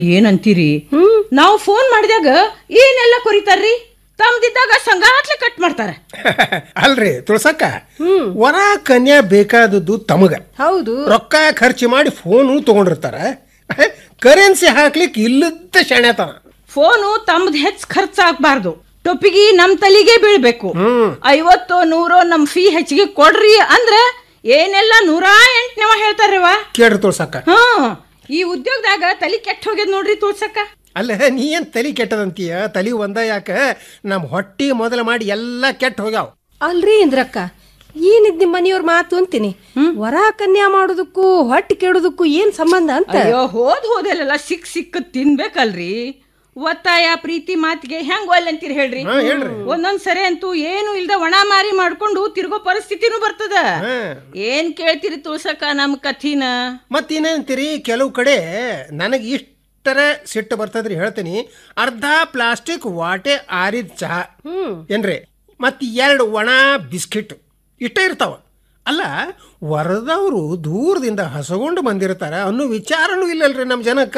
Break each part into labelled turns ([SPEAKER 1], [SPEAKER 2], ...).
[SPEAKER 1] ಏನಂತೀರಿ? ನಾವು ಫೋನ್ ಮಾಡಿದಾಗ ಏನೆಲ್ಲ ಕೊರಿತಾರ್ರಿ, ತಮ್ದಿದ್ದಾಗ ಸಂಗಾತ್ಲೆ ಕಟ್ ಮಾಡ್ತಾರ.
[SPEAKER 2] ಅಲ್ರಿ ತುಳ್ಸಕ್ಕ, ವರ ಕನ್ಯಾ ಬೇಕಾದದ್ದು ತಮಗ.
[SPEAKER 3] ಹೌದು,
[SPEAKER 2] ರೊಕ್ಕ ಖರ್ಚು ಮಾಡಿ ಫೋನು ತಗೊಂಡಿರ್ತಾರ. ಕರೆನ್ಸಿ ಹಾಕ್ಲಿಕ್ಕೆ ಇಲ್ಲದ ಶೆಣೆತನ.
[SPEAKER 1] ಫೋನು ತಮ್ದು ಹೆಚ್ಚು ಖರ್ಚಾಗಬಾರ್ದು, ಟೊಪ್ಪಿಗೆ ನಮ್ ತಲಿಗೆ ಬೀಳ್ಬೇಕು. 50 100 ನಮ್ ಫೀ ಹೆಚ್ಚಿಗೆ ಕೊಡ್ರಿ ಅಂದ್ರ ಏನೆಲ್ಲ 108 ಹೇಳ್ತಾರವ.
[SPEAKER 2] ಕೇಳ್ರಿ ತುಳ್ಸಕ್ಕ.
[SPEAKER 1] ಈ ಉದ್ಯೋಗದಾಗ ತಲಿ ಕೆಟ್ಟ ಹೋಗ್ಯದ ನೋಡ್ರಿ ತುಳ್ಸಕ್ಕ.
[SPEAKER 2] ಅಲ್ಲ, ನೀ ಏನ್ ತಲಿ ಕೆಟ್ಟದಂತೀಯ? ತಲಿ ಒಂದ ಯಾಕ, ನಮ್ ಹೊಟ್ಟಿ ಮೊದಲ ಮಾಡಿ ಎಲ್ಲಾ ಕೆಟ್ಟ ಹೋಗ್ಯಾವ.
[SPEAKER 3] ಅಲ್ರಿ ಇಂದ್ರಕ್ಕ, ಏನಿದ್ ನಿಮ್ ಮನೆಯವ್ರ ಮಾತು ಅಂತೀನಿ. ವರ ಕನ್ಯಾ ಮಾಡೋದಕ್ಕೂ ಹೊಟ್ಟಿ ಕೆಡೋದಕ್ಕೂ ಏನ್ ಸಂಬಂಧ ಅಂತ?
[SPEAKER 1] ಅಯ್ಯೋ, ಹೋದೆಲ್ಲ ಸಿಕ್ಕ ತಿನ್ಬೇಕಲ್ರಿ. ಒತ್ತಾಯ ಪ್ರೀತಿ ಮಾತಿಗೆ ಹೆಂಗ್ ಒಲ್ಲಂತೀರಿ ಹೇಳ್ರಿ? ಒಂದೊಂದ್ ಸರಿ ಅಂತೂ ಏನು ಇಲ್ದ ಒಣ ಮಾರಿ ಮಾಡ್ಕೊಂಡು ತಿರ್ಗೋ ಪರಿಸ್ಥಿತಿನೂ ಬರ್ತದ. ಏನ್ ಕೇಳ್ತೀರಿ ತುಳ್ಸಕ್ಕ ನಮ್ ಕಥಿನ?
[SPEAKER 2] ಮತ್ತೇನಂತೀರಿ, ಕೆಲವು ಕಡೆ ನನಗೆ ಇಷ್ಟರ ಸಿಟ್ಟು ಬರ್ತದ್ರಿ. ಹೇಳ್ತೀನಿ, ಅರ್ಧ ಪ್ಲಾಸ್ಟಿಕ್ ವಾಟೆ ಆರಿದ ಚಹಾ ಏನ್ರಿ, ಮತ್ 2 ಒಣ ಬಿಸ್ಕಿಟ್ ಇಷ್ಟ ಇರ್ತಾವ. ಅಲ್ಲ, ವರದವರು ದೂರದಿಂದ ಹಸಗೊಂಡು ಬಂದಿರ್ತಾರ ಅನ್ನೋ ವಿಚಾರನೂ ಇಲ್ಲಲ್ರಿ ನಮ್ ಜನಕ್ಕ.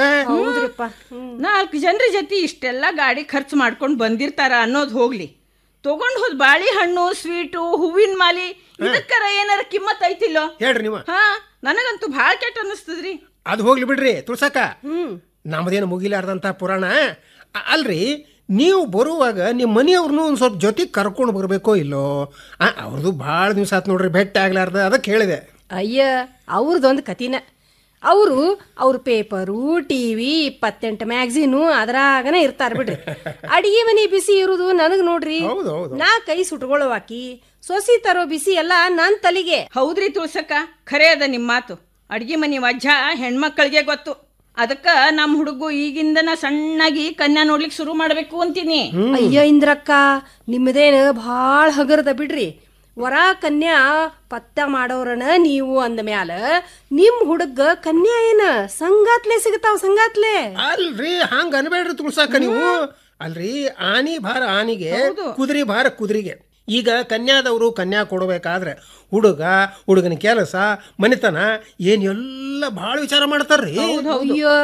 [SPEAKER 1] 4 ಜನರ ಜೊತೆ ಇಷ್ಟೆಲ್ಲ ಗಾಡಿ ಖರ್ಚು ಮಾಡ್ಕೊಂಡು ಬಂದಿರ್ತಾರ ಅನ್ನೋದು ಹೋಗ್ಲಿ, ತಗೊಂಡ್ ಹೋದ್ ಬಾಳೆಹಣ್ಣು, ಸ್ವೀಟು, ಹೂವಿನ ಮಾಲಿ ಇದಕ್ಕರ ಏನಾರ ಕಿಮ್ಮತ್ ಐತಿಲ್ಲೋ
[SPEAKER 2] ಹೇಳ್ರಿ ನೀವು?
[SPEAKER 1] ನನಗಂತೂ ಭಾಳ ಕೆಟ್ಟ ಅನ್ನಿಸ್ತದ್ರಿ.
[SPEAKER 2] ಅದು ಹೋಗ್ಲಿ ಬಿಡ್ರಿ ತುಳ್ಸಕ್ಕ, ನಮ್ದೇನು ಮುಗಿಲಾರ್ದಂತ ಪುರಾಣ. ಅಲ್ರಿ, ನೀವು ಬರುವಾಗ ನಿಮ್ಮ ಮನೆಯವ್ರನ್ನೂ ಒಂದು ಸ್ವಲ್ಪ ಜೊತೆಗೆ ಕರ್ಕೊಂಡು ಬರಬೇಕೋ ಇಲ್ಲೋ? ಅವ್ರದ್ದು ಭಾಳ ದಿವಸ ಆತ್ ನೋಡ್ರಿ ಭೇಟಿ ಆಗ್ಲಾರ್ದ, ಅದಕ್ಕೆ ಹೇಳಿದೆ.
[SPEAKER 3] ಅಯ್ಯ, ಅವ್ರದೊಂದು ಕತಿನ. ಅವ್ರ ಪೇಪರು, ಟಿವಿ, 28 ಮ್ಯಾಗ್ಝೀನು ಅದ್ರಾಗನ ಇರ್ತಾರ ಬಿಡ್ರಿ. ಅಡಿಗೆ ಮನೆ ಬಿಸಿ ಇರುದು ನನಗ್ ನೋಡ್ರಿ. ನಾ ಕೈ ಸುಟ್ಕೊಳ್ಳೋವಾಕಿ, ಸೊಸಿ ತರೋ ಬಿಸಿ ಎಲ್ಲ ನನ್ ತಲಿಗೆ.
[SPEAKER 1] ಹೌದ್ರಿ ತುಳ್ಸಕ್ಕ, ಖರೆ ಅದ ನಿಮ್ಮ ಮಾತು. ಅಡ್ಗೆ ಮನೆ ವಜ್ಜ ಹೆಣ್ಮಕ್ಳಿಗೆ ಗೊತ್ತು. ಅದಕ್ಕ ನಮ್ ಹುಡುಗು ಈಗಿಂದನ ಸಣ್ಣಾಗಿ ಕನ್ಯಾ ನೋಡ್ಲಿಕ್ಕೆ ಶುರು ಮಾಡ್ಬೇಕು ಅಂತೀನಿ.
[SPEAKER 3] ಅಯ್ಯ ಇಂದ್ರಕ್ಕ, ನಿಮ್ಮದೇನ ಭಾಳ ಹಗರದ ಬಿಡ್ರಿ. ವರ ಕನ್ಯಾ ಪತ್ತ ಮಾಡೋರನ ನೀವು ಅಂದ ಮ್ಯಾಲ ನಿಮ್ ಹುಡುಗ ಕನ್ಯಾ ಏನ ಸಂಗಾತ್ಲೆ ಸಿಗತಾವ? ಸಂಗಾತ್ಲೆ
[SPEAKER 2] ಅಲ್ರಿ, ಹಂಗ ಅನ್ಬೇಡ್ರಿ ತುಳ್ಸಾಕ ನೀವು. ಅಲ್ರಿ, ಆನಿ ಭಾರ ಆನಿಗೆ, ಕುದುರೆ ಭಾರ ಕುದುರೆಗೆ. ಈಗ ಕನ್ಯಾದವರು ಕನ್ಯಾ ಕೊಡಬೇಕಾದ್ರೆ ಹುಡುಗನ ಕೆಲಸ, ಮನೆತನ ಏನ್ ಎಲ್ಲ ಭಾಳ ವಿಚಾರ ಮಾಡ್ತಾರ್ರಿ.
[SPEAKER 3] ಅಯ್ಯೋ,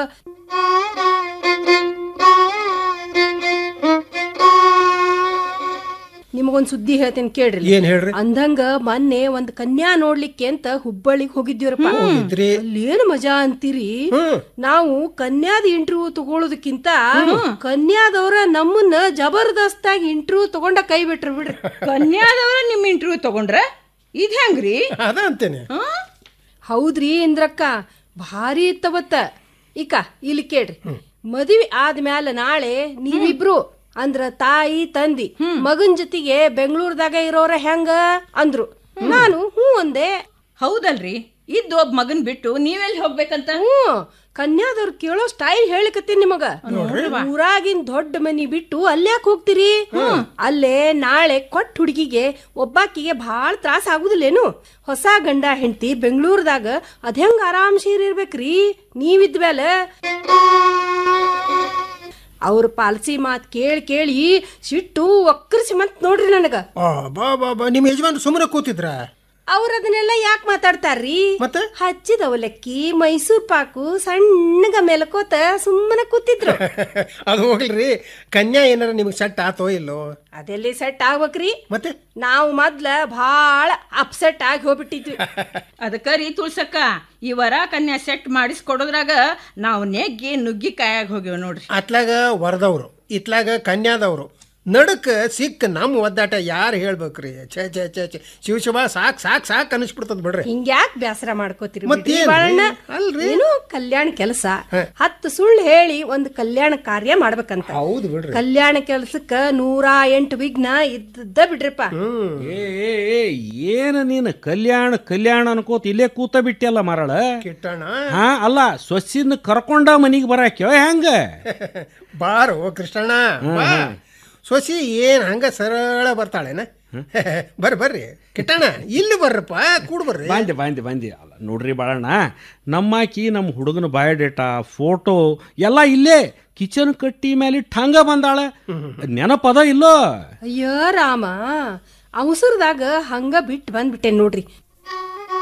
[SPEAKER 3] ನಿಮಗೊಂದ್ ಸುದ್ದಿ ಹೇಳ್ತೇನೆ ಕೇಳ್ರಿ.
[SPEAKER 2] ಏನ್ ಹೇಳ್ರಿ?
[SPEAKER 3] ಅಂದಂಗ ಮೊನ್ನೆ ಒಂದ್ ಕನ್ಯಾ ನೋಡ್ಲಿಕ್ಕೆ ಅಂತ ಹುಬ್ಬಳ್ಳಿಗೆ ಹೋಗಿದ್ದೀವ್ರಪ್ಪ. ಅಲ್ಲೇನು ಮಜಾ ಅಂತೀರಿ. ನಾವು ಕನ್ಯಾದ ಇಂಟರ್ವ್ಯೂ ತಗೊಳೋದಕ್ಕಿಂತ ಕನ್ಯಾದವ್ರ ನಮ್ಮನ್ನ ಜಬರ್ದಸ್ತಾಗಿ ಇಂಟರ್ವ್ಯೂ ತಗೊಂಡ ಕೈ ಬಿಟ್ರು ಬಿಡ್ರಿ.
[SPEAKER 1] ಕನ್ಯಾದವ್ರ ನಿಮ್ ಇಂಟರ್ವ್ಯೂ ತಗೊಂಡ್ರ? ಇದ್ ಹೆಂಗ್ರಿ?
[SPEAKER 2] ಅದ ಅಂತೇನೆ.
[SPEAKER 3] ಹೌದ್ರಿ ಇಂದ್ರಕ್ಕ, ಭಾರಿ ಇತ್ತವತ್ತ. ಈಕ ಇಲ್ಲಿ ಕೇಳ್ರಿ, ಮದುವೆ ಆದ್ಮ್ಯಾಲ ನಾಳೆ ನೀವಿಬ್ರು ಅಂದ್ರ ತಾಯಿ ತಂದಿ ಮಗನ್ ಜೊತೆಗೆ ಬೆಂಗಳೂರದಾಗ ಇರೋರ ಹೆಂಗ ಅಂದ್ರು. ನಾನು ಹ್ಞೂ ಅಂದೆ.
[SPEAKER 1] ಹೌದಲ್ರಿ, ಇದ್ದು ಒಬ್ಬ ಮಗನ್ ಬಿಟ್ಟು ನೀವೆಲ್ಲಿ ಹೋಗ್ಬೇಕಂತ?
[SPEAKER 3] ಕನ್ಯಾದವ್ರು ಕೇಳೋ ಸ್ಟೈಲ್ ಹೇಳಿಕತ್ತೀನಿ ನಿಮಗ. ಊರಾಗಿನ್ ದೊಡ್ಡ ಮನಿ ಬಿಟ್ಟು ಅಲ್ಯಾಕ್ ಹೋಗ್ತೀರಿ? ಅಲ್ಲೇ ನಾಳೆ ಕೊಟ್ಟ ಹುಡುಗಿಗೆ ಒಬ್ಬಾಕಿಗೆ ಭಾಳ ತ್ರಾಸ ಆಗುದಿಲ್ಲೇನು? ಹೊಸ ಗಂಡ ಹೆಂಡತಿ ಬೆಂಗಳೂರದಾಗ ಅದ್ ಹೆಂಗ ಆರಾಮ್ ಇರ್ಬೇಕ್ರಿ ನೀವಿದ್ ಮೇಲೆ? ಅವ್ರ ಪಾಲಿಸಿ ಮಾತ್ ಕೇಳಿ ಸಿಟ್ಟು ಒಕ್ಕರ್ಸಿ ಮತ್ ನೋಡ್ರಿ ನನಗ.
[SPEAKER 2] ನಿಮ್ ಯಜಮಾನ್ ಸುಮ್ಮನೆ ಕೂತಿದ್ರ?
[SPEAKER 3] ಅವ್ರ ಅದನ್ನೆಲ್ಲ ಯಾಕೆ ಮಾತಾಡ್ತಾರ್ರಿ?
[SPEAKER 2] ಮತ್ತೆ
[SPEAKER 3] ಹಚ್ಚಿದ ಅವಲಕ್ಕಿ, ಮೈಸೂರ್ ಪಾಕು ಸಣ್ಣಗ ಮೆಲಕೋತ ಸುಮ್ಮನೆ ಕೂತಿದ್ರು.
[SPEAKER 2] ಅದು ಹೋಗ್ಲ್ರಿ, ಕನ್ಯಾ ಏನಾರ ನಿಮ್ಗೆ ಸೆಟ್ ಆತೋ ಇಲ್ಲೋ?
[SPEAKER 3] ಅದೆಲ್ಲಿ ಸೆಟ್ ಆಗ್ಬೇಕ್ರಿ?
[SPEAKER 2] ಮತ್ತೆ
[SPEAKER 3] ನಾವು ಮೊದ್ಲ ಭಾಳ ಅಪ್ಸೆಟ್ ಆಗಿ ಹೋಗ್ಬಿಟ್ಟಿದ್ವಿ.
[SPEAKER 1] ಅದಕ್ಕ ರೀ ತುಳ್ಸಕ್ಕ, ಈ ವರ ಕನ್ಯಾ ಸೆಟ್ ಮಾಡಿಸ್ಕೊಡೋದ್ರಾಗ ನಾವು ನೆಗ್ಗಿ ನುಗ್ಗಿ ಕಾಯಾಗ ಹೋಗ್ಯವ ನೋಡ್ರಿ.
[SPEAKER 2] ಅತ್ಲಾಗ ವರದವ್ರು, ಇತ್ಲಾಗ ಕನ್ಯಾದವ್ರು, ನಡಕ್ ಸಿಕ್ಕ ನಮ್ ಒದ್ದಾಟ ಯಾರು ಹೇಳ್ಬೇಕ್ರಿ? ಛೇ ಛೇ ಛೇ ಛೇ, ಶಿವ ಸಾಕ್ ಅನಿಸ್ಬಿಡ್ತದ ಬಿಡ್ರಿ.
[SPEAKER 3] ಹಿಂಗ್ಯಾಕ್ ಬೇಸರ ಮಾಡ್ಕೋತೀರಿ?
[SPEAKER 2] ಅಲ್ರಿ,
[SPEAKER 3] ಏನು ಕಲ್ಯಾಣ ಕೆಲಸ 10 ಸುಳ್ಳು ಹೇಳಿ ಒಂದು ಕಲ್ಯಾಣ ಕಾರ್ಯ ಮಾಡ್ಬೇಕಂತ.
[SPEAKER 2] ಹೌದು ಬಿಡ್ರಿ.
[SPEAKER 3] ಕಲ್ಯಾಣ ಕೆಲ್ಸಕ್ಕ 108 ವಿಘ್ನ ಇದ್ದ ಬಿಡ್ರಿಪ್ಪ.
[SPEAKER 4] ಏನ ನೀನು ಕಲ್ಯಾಣ ಅನ್ಕೋತ ಇಲ್ಲೇ ಕೂತ ಬಿಟ್ಟಿಯಲ್ಲ ಮರಳ
[SPEAKER 2] ಕಿಟ್ಟಣ.
[SPEAKER 4] ಅಲ್ಲ, ಸೊಸಿನ ಕರ್ಕೊಂಡ ಮನಿಗೆ ಬರಾಕ್ಯೋ ಹೆಂಗ?
[SPEAKER 2] ಬಾರೋ ಕೃಷ್ಣಣ್ಣ, ಸೊಸಿ ಏನ್ ಹಂಗ ಸರಳ ಬರ್ತಾಳೇನ? ಬರ್ರಿ ಕಿಟ್ಟಣ್ಣ, ಇಲ್ಲಿ ಬರ್ರಪ್ಪ, ಕೂಡ್ ಬರ್ರಿ.
[SPEAKER 4] ಬಂದಿ ನೋಡ್ರಿ ಬಾಳಣ್ಣ, ನಮ್ಮಾಕಿ ನಮ್ಮ ಹುಡುಗನ ಬಯೋಡೇಟಾ, ಫೋಟೋ ಎಲ್ಲ ಇಲ್ಲೇ ಕಿಚನ್ ಕಟ್ಟಿ ಮೇಲೆ ಹಂಗ ಬಂದಾಳ. ನೆನಪದ ಇಲ್ಲೋ?
[SPEAKER 3] ಅಯ್ಯೋ ರಾಮ, ಅವಸರದಾಗ ಹಂಗ ಬಿಟ್ಟು ಬಂದ್ಬಿಟ್ಟೆ ನೋಡ್ರಿ.